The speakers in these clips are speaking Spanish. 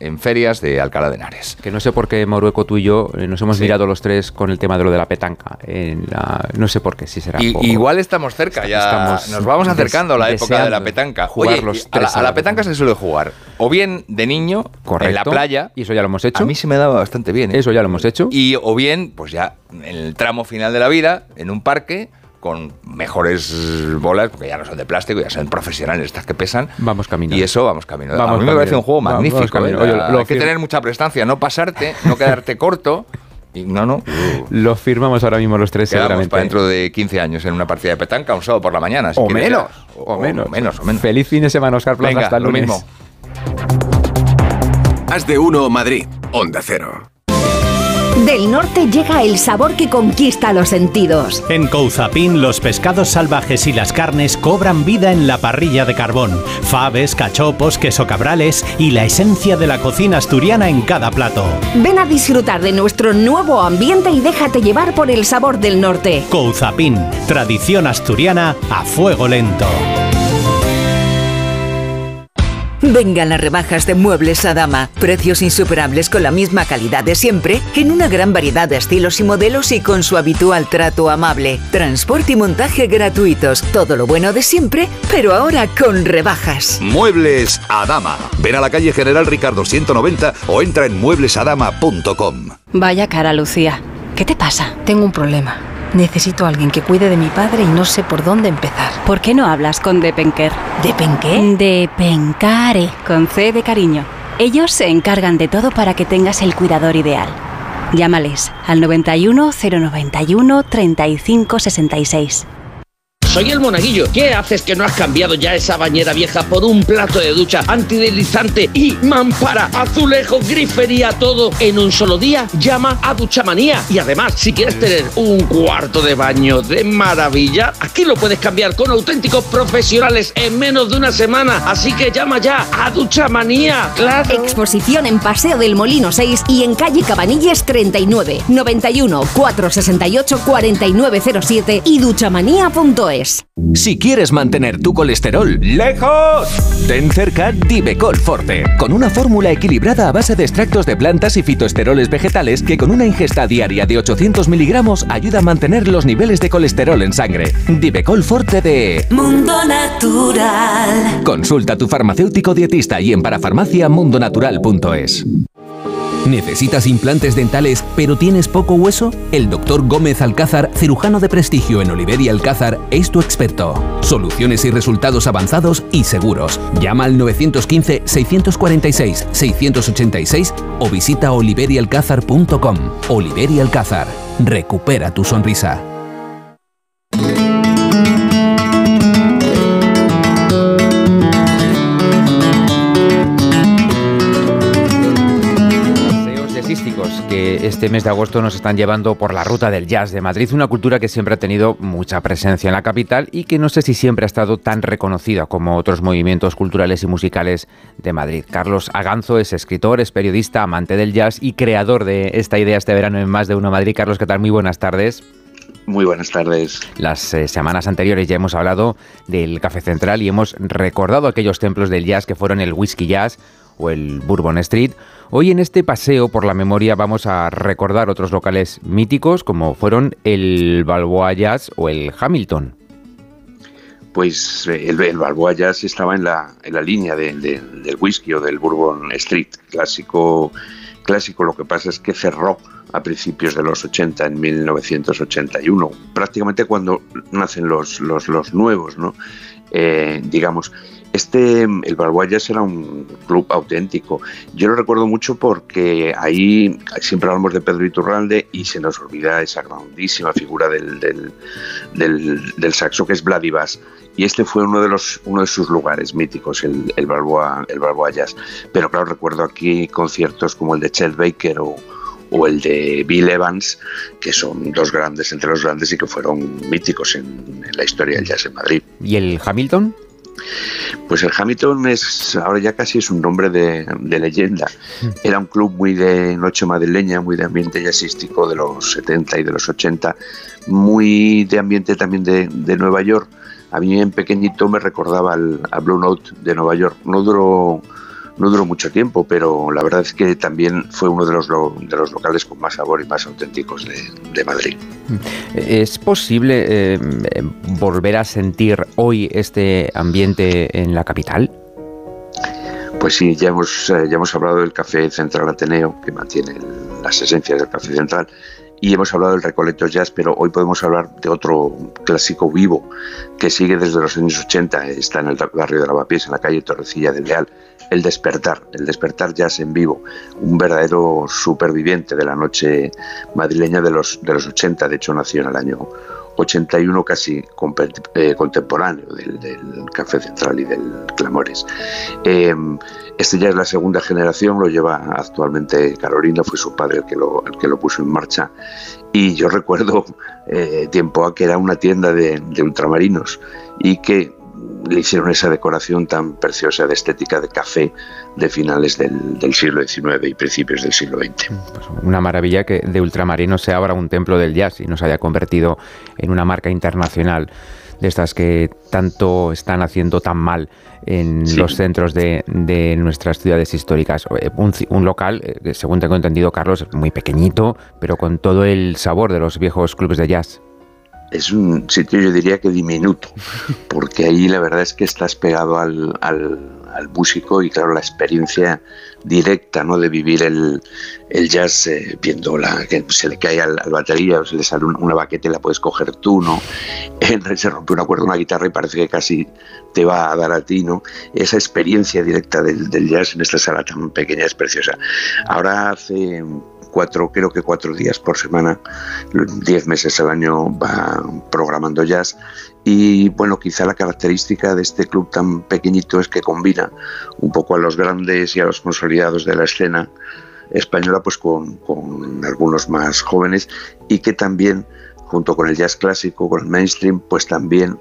en Ferias de Alcalá de Henares. Que no sé por qué, Morueco, tú y yo nos hemos mirado los tres con el tema de lo de la petanca. No sé por qué, si será igual estamos cerca, nos vamos acercando a la época de la petanca. Jugar los tres a la petanca se suele jugar o bien de niño, correcto, en la playa. Y eso ya lo hemos hecho. A mí se me daba bastante bien. Eso ya lo hemos hecho. Y o bien, pues ya en el tramo final de la vida, en un parque, con mejores bolas, porque ya no son de plástico, ya son profesionales estas que pesan. Vamos camino. Y eso, vamos camino. A mí me parece un juego magnífico. Hay que tener mucha prestancia, no pasarte, no quedarte corto. Y no. Lo firmamos ahora mismo los tres, seguramente. Para dentro de 15 años en una partida de petanca, un sábado por la mañana. O menos. Feliz fin de semana, Óscar Plaza. Venga, hasta el lunes. Lo mismo. Haz de uno Madrid, Onda Cero. Del norte llega el sabor que conquista los sentidos. En Couzapin, los pescados salvajes y las carnes cobran vida en la parrilla de carbón. Faves, cachopos, queso cabrales y la esencia de la cocina asturiana en cada plato. Ven a disfrutar de nuestro nuevo ambiente y déjate llevar por el sabor del norte. Couzapin, tradición asturiana a fuego lento. Vengan las rebajas de Muebles Adama. Precios insuperables con la misma calidad de siempre, en una gran variedad de estilos y modelos y con su habitual trato amable. Transporte y montaje gratuitos. Todo lo bueno de siempre, pero ahora con rebajas. Muebles Adama. Ven a la calle General Ricardo 190 o entra en mueblesadama.com. Vaya cara, Lucía. ¿Qué te pasa? Tengo un problema. Necesito a alguien que cuide de mi padre y no sé por dónde empezar. ¿Por qué no hablas con Depenker? ¿Depenqué? Depencare, con C de cariño. Ellos se encargan de todo para que tengas el cuidador ideal. Llámales al 91 091 35 66. Soy el Monaguillo. ¿Qué haces que no has cambiado ya esa bañera vieja por un plato de ducha antideslizante y mampara, azulejos, grifería, todo en un solo día? Llama a Duchamanía. Y además, si quieres tener un cuarto de baño de maravilla, aquí lo puedes cambiar con auténticos profesionales en menos de una semana. Así que llama ya a Duchamanía. ¡Claro! Exposición en Paseo del Molino 6 y en calle Cabanilles 39, 91 468 4907 y duchamanía.es. Si quieres mantener tu colesterol lejos, ten cerca Divecol Forte, con una fórmula equilibrada a base de extractos de plantas y fitoesteroles vegetales que con una ingesta diaria de 800 miligramos ayuda a mantener los niveles de colesterol en sangre. Divecol Forte de Mundo Natural. Consulta a tu farmacéutico dietista y en parafarmaciamundonatural.es. ¿Necesitas implantes dentales pero tienes poco hueso? El Dr. Gómez Alcázar, cirujano de prestigio en Oliver y Alcázar, es tu experto. Soluciones y resultados avanzados y seguros. Llama al 915-646-686 o visita oliverialcázar.com. Oliver y Alcázar. Recupera tu sonrisa. Que este mes de agosto nos están llevando por la ruta del jazz de Madrid, una cultura que siempre ha tenido mucha presencia en la capital y que no sé si siempre ha estado tan reconocida como otros movimientos culturales y musicales de Madrid. Carlos Aganzo es escritor, es periodista, amante del jazz y creador de esta idea este verano en Más de Uno Madrid. Carlos, ¿qué tal? Muy buenas tardes. Muy buenas tardes. Las semanas anteriores ya hemos hablado del Café Central y hemos recordado aquellos templos del jazz que fueron el Whisky Jazz o el Bourbon Street. Hoy en este paseo por la memoria vamos a recordar otros locales míticos como fueron el Balboa Jazz o el Hamilton. Pues el Balboa Jazz estaba en la línea del whisky o del Bourbon Street, clásico. Lo que pasa es que cerró a principios de los 80, en 1981, prácticamente cuando nacen los nuevos, ¿no? Digamos. El Balboa Jazz era un club auténtico. Yo lo recuerdo mucho porque ahí siempre hablamos de Pedro Iturralde y se nos olvida esa grandísima figura del saxo que es Vladivas. Y este fue uno de sus lugares míticos, el Balboa Jazz. Pero claro, recuerdo aquí conciertos como el de Chet Baker o el de Bill Evans, que son dos grandes entre los grandes y que fueron míticos en la historia del jazz en Madrid. ¿Y el Hamilton? Pues el Hamilton ahora ya casi es un nombre de leyenda. Era un club muy de noche madrileña, muy de ambiente jazzístico de los 70 y de los 80, muy de ambiente también de Nueva York. A mí en pequeñito me recordaba al Blue Note de Nueva York. No duró duró mucho tiempo, pero la verdad es que también fue uno de los locales con más sabor y más auténticos de Madrid. ¿Es posible volver a sentir hoy este ambiente en la capital? Pues sí, ya hemos hablado del Café Central Ateneo, que mantiene las esencias del Café Central, y hemos hablado del Recoletos Jazz, pero hoy podemos hablar de otro clásico vivo que sigue desde los años 80, está en el barrio de Lavapiés, en la calle Torrecilla del Leal, el Despertar Jazz en vivo, un verdadero superviviente de la noche madrileña de los 80, de hecho nació en el año 81, casi contemporáneo del Café Central y del Clamores. Este ya es la segunda generación, lo lleva actualmente Carolina, fue su padre el que lo puso en marcha, y yo recuerdo tiempo a que era una tienda de ultramarinos y que le hicieron esa decoración tan preciosa de estética de café de finales del siglo XIX y principios del siglo XX. Pues una maravilla que de ultramarinos sea ahora un templo del jazz y nos haya convertido en una marca internacional de estas que tanto están haciendo tan mal en los centros de nuestras ciudades históricas. Un local, según tengo entendido, Carlos, muy pequeñito, pero con todo el sabor de los viejos clubes de jazz. Es un sitio, yo diría que diminuto, porque ahí la verdad es que estás pegado al músico y claro, la experiencia directa, ¿no?, de vivir el jazz, viendo que se le cae al batería o se le sale una baqueta y la puedes coger tú, ¿no? Se rompe una cuerda de una guitarra y parece que casi te va a dar a ti, ¿no? Esa experiencia directa del jazz en esta sala tan pequeña es preciosa. Ahora hace 4 días por semana, 10 meses al año va programando jazz, y bueno, quizá la característica de este club tan pequeñito es que combina un poco a los grandes y a los consolidados de la escena española pues con algunos más jóvenes, y que también junto con el jazz clásico, con el mainstream, pues también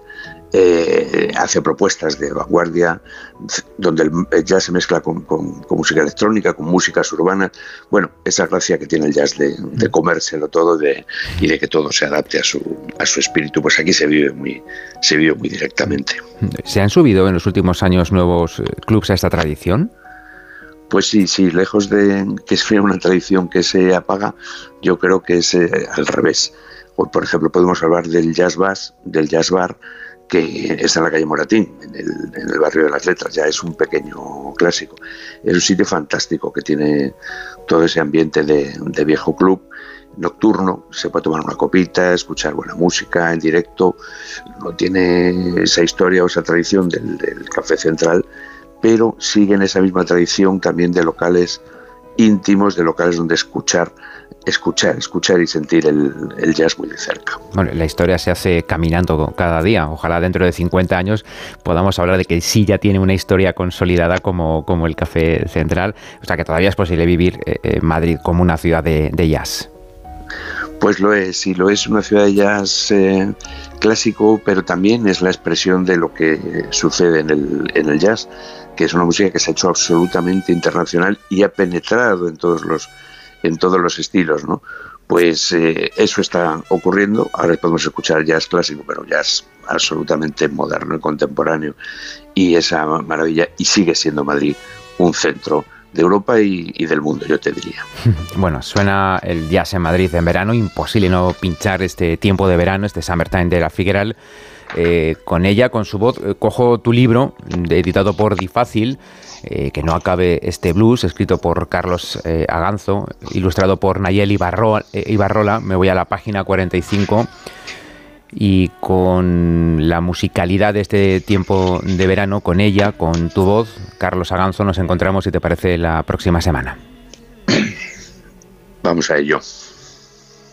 hace propuestas de vanguardia donde el jazz se mezcla con música electrónica, con músicas urbanas. Bueno, esa gracia que tiene el jazz de comérselo todo y de que todo se adapte a su espíritu, pues aquí se vive muy directamente. ¿Se han subido en los últimos años nuevos clubs a esta tradición? Pues sí, lejos de que sea una tradición que se apaga, yo creo que es al revés. Por ejemplo, podemos hablar del Jazz Bar, que está en la calle Moratín, en el barrio de las Letras. Ya es un pequeño clásico. Es un sitio fantástico que tiene todo ese ambiente de viejo club nocturno. Se puede tomar una copita, escuchar buena música en directo. No tiene esa historia o esa tradición del Café Central, pero sigue en esa misma tradición también de locales íntimos, de locales donde escuchar y sentir el jazz muy de cerca. Bueno, la historia se hace caminando cada día. Ojalá dentro de 50 años podamos hablar de que sí ya tiene una historia consolidada como el Café Central. O sea, que todavía es posible vivir Madrid como una ciudad de jazz. Pues lo es, y lo es una ciudad de jazz clásico, pero también es la expresión de lo que sucede en el jazz, que es una música que se ha hecho absolutamente internacional y ha penetrado en todos los estilos, ¿no? Pues eso está ocurriendo. Ahora podemos escuchar jazz clásico, pero jazz absolutamente moderno y contemporáneo, y esa maravilla, y sigue siendo Madrid un centro de Europa y del mundo, yo te diría. Bueno, suena el jazz en Madrid en verano, imposible no pinchar este tiempo de verano, este Summertime de La Figueral, con ella, con su voz. Cojo tu libro, editado por Difácil, Que no acabe este blues, escrito por Carlos Aganzo, ilustrado por Nayel Ibarrola. Me voy a la página 45 y con la musicalidad de este tiempo de verano, con ella, con tu voz, Carlos Aganzo, nos encontramos, si te parece, la próxima semana. Vamos a ello.